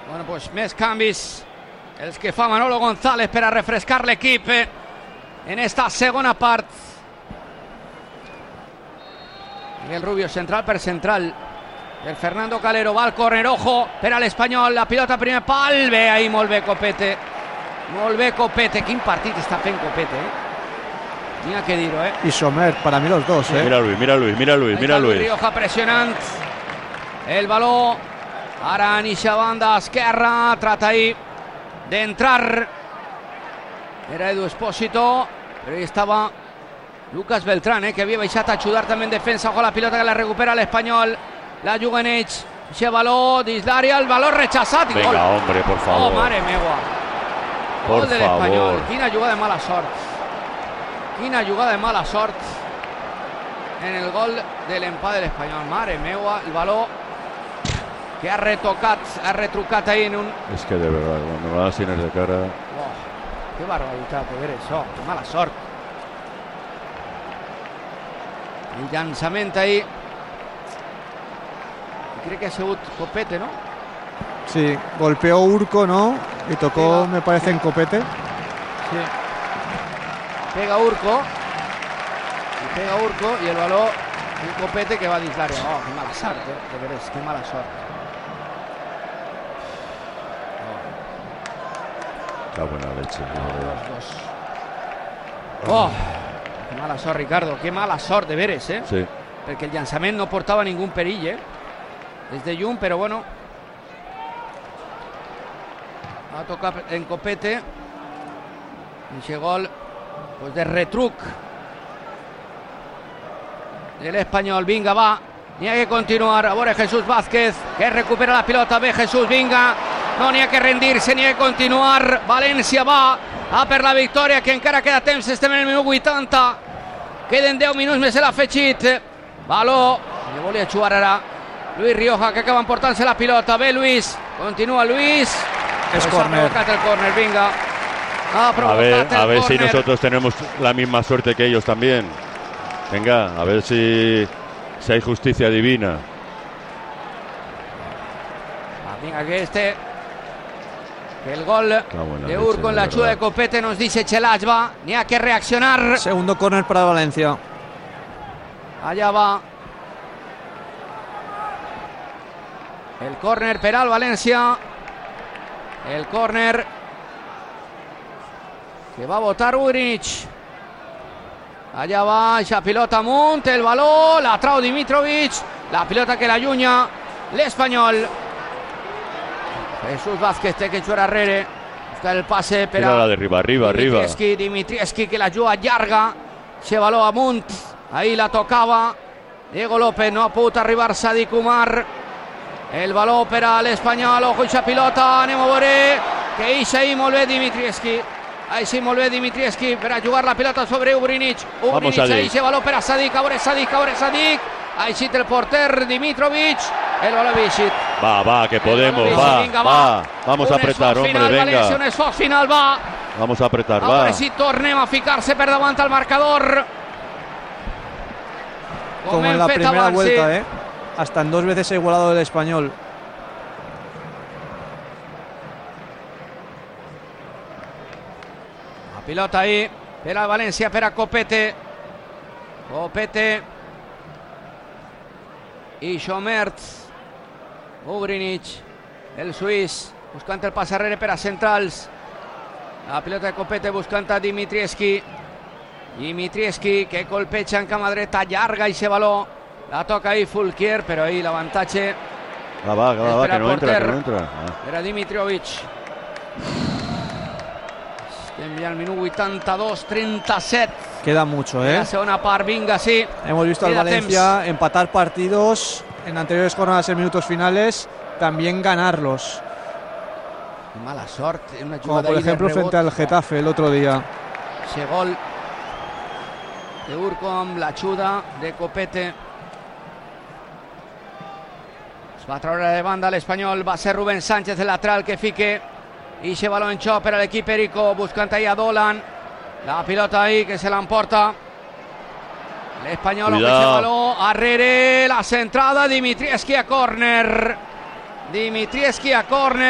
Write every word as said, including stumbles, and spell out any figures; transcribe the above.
Bueno, pues més canvis els que fa Manolo González per a refrescar l'equip en esta segona part. Miguel Rubio central per central. El Fernando Calero va al córner, ojo per a l'Espanyol, la pilota primer pal, bé ahí, molt bé Copete, molt bé Copete, quin partit està fent Copete, eh? N'hi que dir-ho, eh? Y Sommer, para mí los dos, eh? Mira Luis, mira Luis, mira Luis, mira Luis. Rioja pressionant el baló, ara en eixa banda esquerra, trata ahí d'entrar, era Edu Espósito, però ahí estava Lucas Beltrán, eh, que havia baixat a ajudar també en defensa. Ojo la pilota que la recupera l'Espanyol, la juga en ells, eixe baló dins l'àrea, el baló rechaçat i Venga, gol. hombre, por favor. Oh, mare meua. Por Gol de l'Espanyol. favor. Quina jugada de mala sort. Quina jugada de mala sort en el gol de l'empat de l'Espanyol. Mare meua, el baló que ha retocat, ha retrucat ahí en un... Es que de verdad, cuando me das tienes de cara... Oh, que barbaritat, de ver això, que mala sort. El llançament ahí, crec que ha sigut Copete, ¿no? Sí, golpeó Urco, ¿no? Y tocó, Pega. me parece, en Copete. Sí. Pega Urco, y pega Urco, y el balón, un Copete que va dins l'àrea. Oh, que mala sort, eh? De veres, que mala sort. La buena leche. Dos, dos. Oh, que mala sort, Ricardo, que mala sort, de veres, eh? Sí. Perquè el llançament no portava ningú perill, eh? Des de llum, però bueno. Va tocar en Copete. Eixe gol pues de retruc de l'Espanyol. Vinga, va, n'hi ha que continuar. A veure Jesús Vázquez, que recupera la pilota. Bé, Jesús, vinga, no n'hi ha que rendir-se, n'hi ha que continuar. València va a per la victòria, que encara queda temps. Estem en el minut vuitanta, queden deu minuts més l'afegit. Baló, que volia jugar ara Luis Rioja, que acaba emportant-se la pilota. Bé, Luis, continua Luis. Es Pues ha córner. provocat el córner, vinga. Ha A provocat ver, el a ver si córner. nosotros tenemos la misma suerte que ellos también. Venga, a ver si, si hay justicia divina. Ah, vinga, que este que el gol buena de leche, Urco en de la chuda de verdad. Copete nos dice Chelachva, ni a que reaccionar. Segundo córner para Valencia. Allá va el córner per al València, el córner que va a votar Urich. Allá va esa pilota amunt, el baló, la trau Dimitrovic, la pilota que la allunya l'Espanyol. Jesús Vázquez té que jugar arrere, buscar el passe per Tira la a de arriba, arriba, arriba. Dimitrievski, Dimitrievski que la juga llarga, se baló amunt, ahí la tocava Diego López, no ha pogut arribar Sadik Umar, el baló per a l'Espanyol, ojo eixa pilota, anem a veure, que eixa ahí molt bé Dimitrievski, ahí sí molt bé Dimitrievski per a jugar la pilota sobre Ubrinic, Ubrinic Sadik. ahí se baló per a Sadik, a veure Sadik, a veure Sadik, ahí sí el porter Dimitrovic, el baló Vicit. Va, va, que podemos, Vicit, va, vinga, va. Vamos a Un apretar, esforç hombre, final, València, un venga. esforç final, va. Vamos a apretar, A va. veure si tornem a ficar-se per davant al marcador. Como en hem la fet primera abans, vuelta, sí. ¿eh? Hasta en dos veces ha igualado el Español. La pilota ahí per al València, per a Copete. Copete. I Schomertz. Ugrinic, el suís, buscant el pas arrere per a centrals. La pilota de Copete buscant a Dimitrievski. Dimitrievski que colpeja en cama dreta, llarga i se baló. La toca ahí Fulquier, però ahí l'avantatge Va, va, va, va, Espera, que no entra, porter. que no entra. Ah. era Dimitrovic. Estem ja al minut vuitanta-dos trenta-set. Queda mucho, ¿eh? La segona part, vinga, sí. Hemos visto al Queda Valencia empatar partidos en anteriores jornadas en minutos finales, también ganarlos. Qué mala sort. Una Como jugada por ahí de ejemplo rebot. frente al Getafe el otro día. Ese gol de Urco amb l'ajuda de Copete. Es va treure de banda l'Espanyol, va ser Rubén Sánchez el lateral que fique i ese baló en xoc per a l'equip Perico, buscant ahí a Dolan, la pilota ahí que se l'emporta l'Espanyol, que ese baló arrere, la centrada Dimitrievski a córner, Dimitrievski a córner.